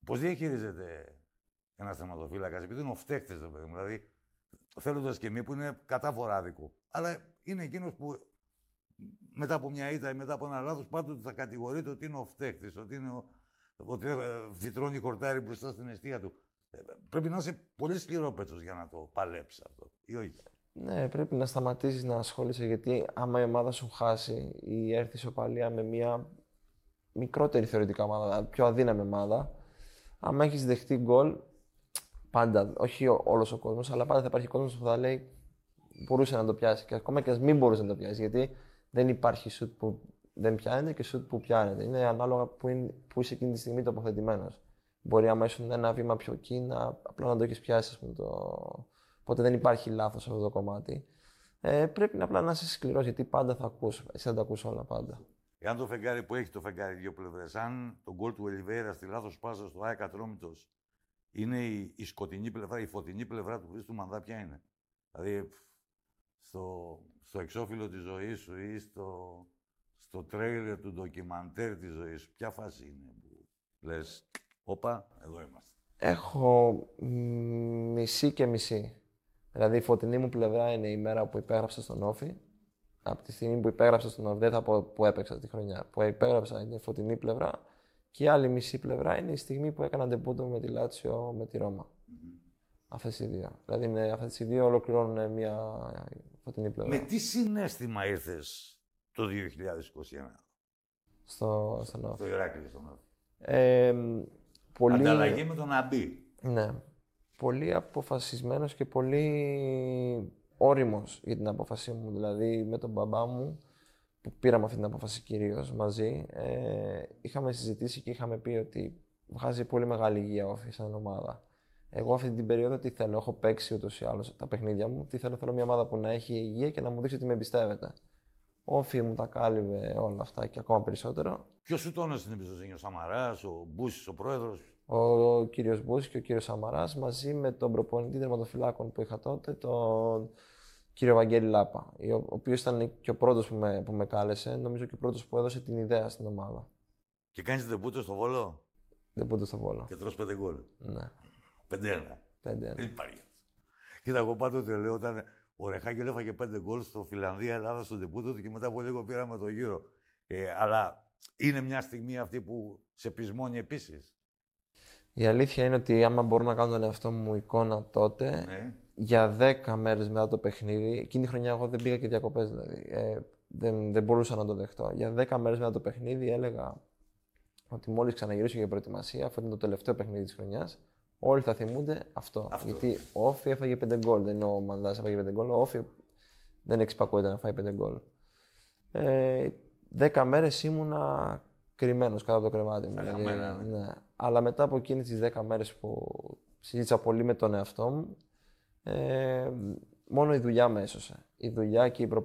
Πώς διαχειρίζεται ένας τερματοφύλακας, επειδή είναι ο φταίχτης, δηλαδή θέλοντας και μη που είναι κατάφορα άδικο. Αλλά είναι εκείνος που μετά από μια ήττα ή μετά από ένα λάθος πάντοτε θα κατηγορείται ότι είναι ο φταίχτης, ότι φυτρώνει χορτάρι μπροστά στην αιστεία του. Πρέπει να είσαι πολύ σκληρόπατσος για να το παλέψεις αυτό, ή όχι? Ναι, πρέπει να σταματήσεις να ασχολείσαι, γιατί άμα η ομάδα σου χάσει ή έρθει ισοπαλία με μια μικρότερη θεωρητικά ομάδα, πιο αδύναμη ομάδα, άμα έχεις δεχτεί γκολ, πάντα, όχι όλος ο κόσμος, αλλά πάντα θα υπάρχει κόσμος που θα λέει μπορούσε να το πιάσει. Και ακόμα και ας μην μπορούσε να το πιάσει, γιατί δεν υπάρχει σουτ που δεν πιάνεται και σουτ που πιάνεται. Είναι ανάλογα που είσαι εκείνη τη στιγμή τοποθετημένος. Μπορεί, άμα ήσουν ένα βήμα πιο εκεί, απλά να το έχεις πιάσει, ας πούμε, Οπότε δεν υπάρχει λάθος σε αυτό το κομμάτι. Πρέπει απλά να είσαι σκληρός, γιατί πάντα θα ακούς. Εσύ θα τα ακούς όλα πάντα. Εάν το φεγγάρι που έχει το φεγγάρι δύο πλευρές, αν το γκολ του Ολιβέρα στη λάθος πάσα στο ΑΕΚ Ατρόμητος είναι η σκοτεινή πλευρά, η φωτεινή πλευρά του Χρήστου Μανδά, ποια είναι? Δηλαδή, στο εξώφυλλο της ζωής σου ή στο τρέιλερ του ντοκιμαντέρ της ζωής σου, ποια φάση είναι που λες, όπα, εδώ είμαστε? Έχω μισή και μισή. Δηλαδή, η φωτεινή μου πλευρά είναι η μέρα που υπέγραψα στον Όφη. Από τη στιγμή που υπέγραψα στον Όφη, δεν θα πω που έπαιξα τη χρονιά. Που υπέγραψα είναι η φωτεινή πλευρά. Και η άλλη μισή πλευρά είναι η στιγμή που έκανα ντεμπούτο με τη Λάτσιο, με τη Ρώμα. Αυτές οι δύο. Δηλαδή, αυτές οι δύο ολοκληρώνουν μια φωτεινή πλευρά. Με τι συναίσθημα ήρθες το 2021 στον Όφη? στο Ηράκλειο, στον Όφη. Πολύ... Ανταλλαγή με τον Αμπή. Ναι. Πολύ αποφασισμένος και πολύ όριμος για την απόφασή μου. Δηλαδή, με τον μπαμπά μου, που πήραμε αυτή την απόφαση κυρίως μαζί, είχαμε συζητήσει και είχαμε πει ότι βγάζει πολύ μεγάλη υγεία Όφη σαν ομάδα. Εγώ αυτή την περίοδο τι θέλω, έχω παίξει ούτως ή άλλως τα παιχνίδια μου, τι θέλω μια ομάδα που να έχει υγεία και να μου δείξει ότι με εμπιστεύεται. Όφη μου τα κάλυβε όλα αυτά και ακόμα περισσότερο. Ποιος σου τόνωσε την εμπιστοσύνη, ο Σαμαράς, ο Μπούσης, ο πρόεδρος? Ο κύριος Μπούσης και ο κύριος Σαμαράς, μαζί με τον προπονητή τερματοφυλάκων που είχα τότε, τον κύριο Βαγγέλη Λάπα, ο οποίος ήταν και ο πρώτος που με κάλεσε, νομίζω και ο πρώτος που έδωσε την ιδέα στην ομάδα. Και κάνεις ντεμπούτο στο Βόλο? Ντεμπούτο στο Βόλο. Και τρως 5 γκολ. Ναι. 5-1. Δεν υπάρχει. Κοίτα, εγώ πάντοτε λέω, όταν ο Ρεχάγκελ έφαγε 5 γκολ στο Φιλανδία-Ελλάδα στο ντεμπούτο του και μετά από λίγο πήραμε το γύρο. Αλλά είναι μια στιγμή αυτή που σε πεισμώνει επίσης. Η αλήθεια είναι ότι άμα μπορώ να κάνω τον εαυτό μου εικόνα τότε, ναι, για 10 μέρες μετά το παιχνίδι, εκείνη τη χρονιά εγώ δεν πήγα και διακοπές δηλαδή, δεν μπορούσα να το δεχτώ. Για 10 μέρες μετά το παιχνίδι έλεγα ότι μόλις ξαναγυρίσω για προετοιμασία, αυτό είναι το τελευταίο παιχνίδι της χρονιάς, όλοι θα θυμούνται αυτό. Γιατί ο Όφη έφαγε 5 γκολ, δεν είναι ο Μανδάς έφαγε 5 γκολ, ο Όφη δεν εξυπακούεται να φάει 5 γκολ. 10 μέρες ήμουνα κρυμμένος κάτω από το κρεβάτι μου. Δηλαδή, ναι. Αλλά μετά από εκείνες τις 10 μέρες που συζήτησα πολύ με τον εαυτό μου, μόνο η δουλειά με έσωσε. Η δουλειά και